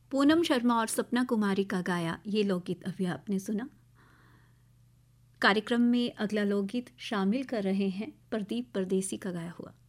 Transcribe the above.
पूनम शर्मा और सपना कुमारी का गाया ये लोकगीत अभी आपने सुना। कार्यक्रम में अगला लोकगीत शामिल कर रहे हैं प्रदीप परदेसी का गाया हुआ।